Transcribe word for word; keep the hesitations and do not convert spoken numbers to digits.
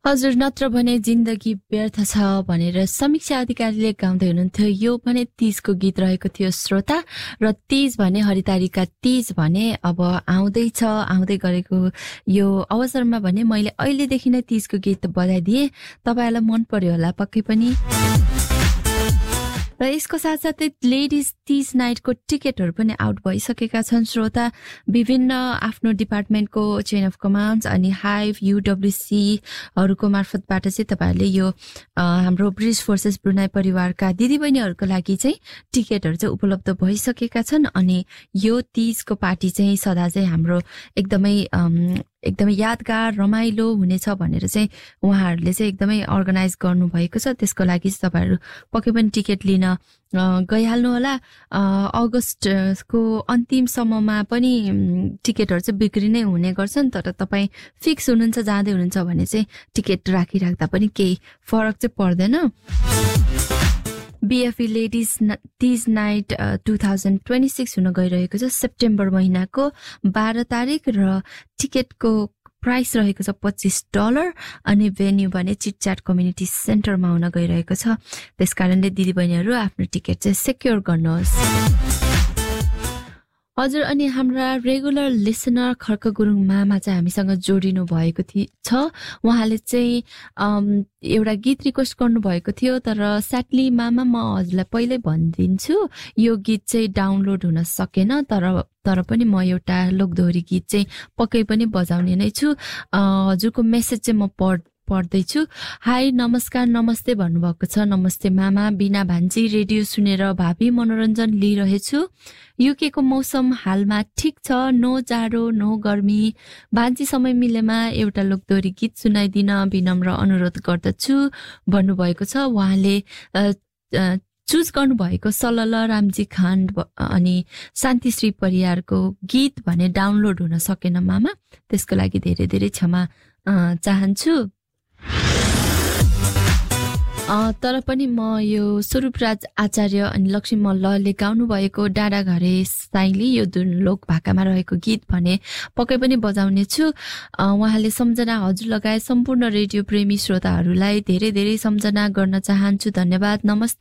हजुर, नत्र भने जिन्दगी व्यर्थ छ भनेर समीक्षा अधिकारीले गाउँदै हुनुहुन्थ्यो। यो भने तीजको गीत रहेको थियो श्रोता। र तीज भने हरितारीका तीज भने अब आउँदैछ, आउँदै गरेको यो अवसरमा भने मैले अहिलेदेखि नै तीजको गीत बजाइदिएँ। तपाईँलाई मन पर्यो होला पक्कै पनि। र यसको साथसाथै लेडिज तीज नाइटको टिकटहरू पनि आउट भइसकेका छन् श्रोता। विभिन्न आफ्नो डिपार्टमेन्टको चेन अफ कमान्ड्स अनि हाइभ युडब्ल्युसीहरूको मार्फतबाट चाहिँ तपाईँहरूले यो हाम्रो ब्रिटिस फोर्सेस ब्रुनाई परिवारका दिदीबहिनीहरूको लागि चाहिँ टिकटहरू चाहिँ उपलब्ध भइसकेका छन्। अनि यो तीजको पार्टी चाहिँ सदा चाहिँ हाम्रो एकदमै एकदमै यादगार रमाइलो हुनेछ भनेर चाहिँ उहाँहरूले चाहिँ एकदमै अर्गनाइज गर्नुभएको छ। त्यसको लागि चाहिँ तपाईँहरू पक्कै पनि टिकट लिन गइहाल्नु होला। अगस्तको अन्तिमसम्ममा पनि टिकटहरू चाहिँ बिक्री नै हुने गर्छन्। तर तपाईँ फिक्स हुनुहुन्छ जाँदै हुनुहुन्छ भने चाहिँ टिकट राखिराख्दा पनि केही फरक चाहिँ पर्दैन। बीएफई ladies Teej night two thousand twenty six हुन गइरहेको छ सेप्टेम्बर महिनाको बाह्र तारिक र टिकटको प्राइस रहेको छ पच्चिस डलर अनि भेन्यू भने चिटच्याट कम्युनिटी सेन्टरमा हुन गइरहेको छ। त्यसकारणले दिदीबहिनीहरू आफ्नो टिकट चाहिँ सेक्योर गर्नुहोस्। हजुर, अनि हाम्रा रेगुलर लिसनर खर्क गुरुङ मामा चाहिँ हामीसँग जोडिनु भएको छ। उहाँले चाहिँ एउटा गीत रिक्वेस्ट गर्नुभएको थियो। तर स्याटली मामा म हजुरलाई पहिल्यै भनिदिन्छु, यो गीत चाहिँ डाउनलोड हुन सकेन। तर तर पनि म एउटा लोकदोहोरी गीत चाहिँ पक्कै पनि बजाउने नै छु। हजुरको मेसेज चाहिँ म पढ पढ्दैछु। हाई नमस्कार नमस्ते भन्नुभएको छ। नमस्ते मामा, बिना भान्जी रेडियो सुनेर भावी मनोरञ्जन लिइरहेछु। युके को मौसम हालमा ठिक छ, नो जाडो नो गर्मी। भान्जी समय मिलेमा एउटा लोकदोहोरी गीत सुनाइदिन विनम्र अनुरोध गर्दछु भन्नुभएको छ। उहाँले चुज गर्नुभएको सलल रामजी खान अनि शान्तिश्री परियारको गीत भने डाउनलोड हुन सकेन मामा, त्यसको लागि धेरै धेरै क्षमा चाहन्छु। तर पनि म यो स्वरूपराज आचार्य अनि लक्ष्मी मल्लले गाउनु भएको डाँडा घरे साइली यो जुन लोक भाकामा रहेको गीत भने पक्कै पनि बजाउने छु। उहाँले सम्झना हजुर लगायत सम्पूर्ण रेडियो प्रेमी श्रोताहरूलाई धेरै धेरै सम्झना गर्न चाहन्छु। धन्यवाद, नमस्ते।